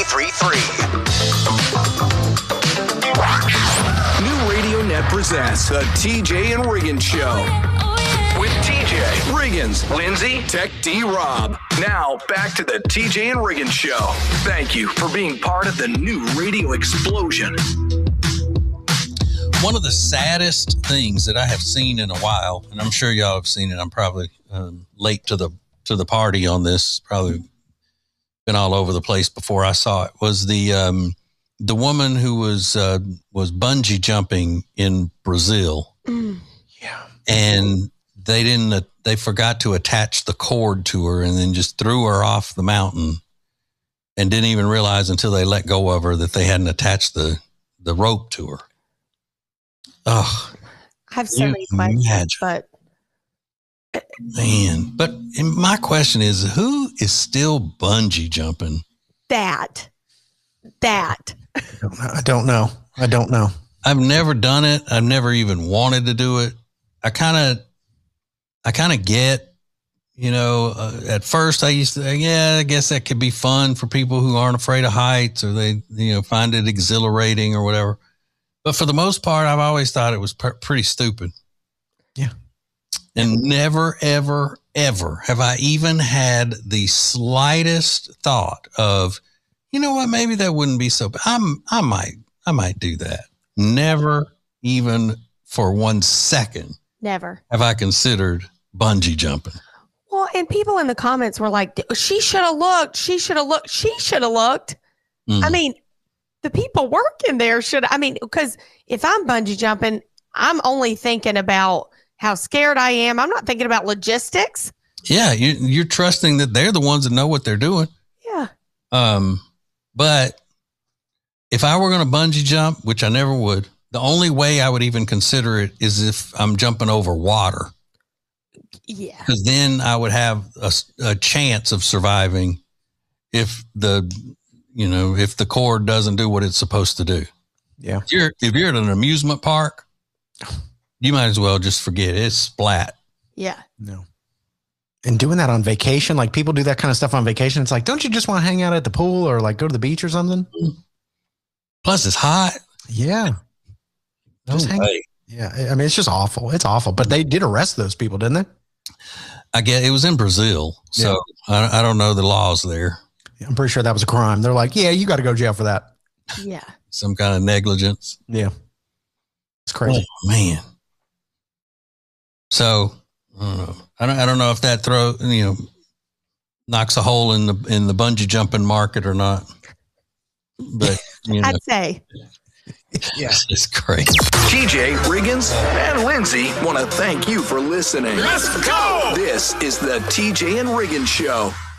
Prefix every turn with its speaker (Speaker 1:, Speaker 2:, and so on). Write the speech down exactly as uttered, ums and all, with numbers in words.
Speaker 1: ninety-three point three. New Radio Net presents the T J and Riggins Show. With T J, Riggins, Lindsay, Tech D Rob. Now, back to the T J and Riggins Show. Thank you for being part of the new radio explosion.
Speaker 2: One of the saddest things that I have seen in a while, and I'm sure y'all have seen it, I'm probably um, late to the to the party on this, probably been all over the place before I saw it, was the um, the woman who was uh, was bungee jumping in Brazil.
Speaker 3: Mm. Yeah.
Speaker 2: And they didn't, uh, they forgot to attach the cord to her and then just threw her off the mountain and didn't even realize until they let go of her that they hadn't attached the, the rope to her. Oh,
Speaker 3: I have so many questions, imagine. but
Speaker 2: man, but my question is, who is still bungee jumping?
Speaker 3: That, that.
Speaker 4: I don't know. I don't know. I don't know.
Speaker 2: I've never done it. I've never even wanted to do it. I kind of, I kind of get, you know, uh, at first I used to, yeah, I guess that could be fun for people who aren't afraid of heights or they, you know, find it exhilarating or whatever. But for the most part, I've always thought it was per- pretty stupid.
Speaker 4: Yeah.
Speaker 2: And never, ever, ever have I even had the slightest thought of, you know what, maybe that wouldn't be so bad. I'm, I might, I might do that. Never even for one second.
Speaker 3: Never
Speaker 2: have I considered bungee jumping.
Speaker 3: Well, and people in the comments were like, she should have looked. She should have looked. She should have looked. Mm. I mean, the people working there should, I mean, because if I'm bungee jumping, I'm only thinking about how scared I am. I'm not thinking about logistics.
Speaker 2: Yeah. You, you're trusting that they're the ones that know what they're doing.
Speaker 3: Yeah.
Speaker 2: Um, but if I were going to bungee jump, which I never would, the only way I would even consider it is if I'm jumping over water.
Speaker 3: Yeah.
Speaker 2: Because then I would have a, a chance of surviving if the, you know, if the cord doesn't do what it's supposed to do.
Speaker 4: Yeah.
Speaker 2: If you're, if you're at an amusement park, you might as well just forget it. It's splat.
Speaker 3: Yeah.
Speaker 4: No. And doing that on vacation, like people do that kind of stuff on vacation. It's like, don't you just want to hang out at the pool or like go to the beach or something?
Speaker 2: Plus it's hot.
Speaker 4: Yeah.
Speaker 2: No
Speaker 4: just hang,
Speaker 2: way.
Speaker 4: Yeah. I mean, it's just awful. It's awful, but they did arrest those people, didn't they?
Speaker 2: I guess it was in Brazil. So yeah. I, I don't know the laws there.
Speaker 4: I'm pretty sure that was a crime. They're like, yeah, you got to go to jail for that.
Speaker 3: Yeah.
Speaker 2: Some kind of negligence.
Speaker 4: Yeah. It's crazy.
Speaker 2: Oh, man. So I don't know. I don't, I don't know if that throw, you know, knocks a hole in the, in the bungee jumping market or not, but you know.
Speaker 3: I'd say.
Speaker 4: Yeah.
Speaker 2: It's great.
Speaker 1: T J, Riggins, and Lindsay want to thank you for listening.
Speaker 5: Let's go!
Speaker 1: This is the T J and Riggins Show.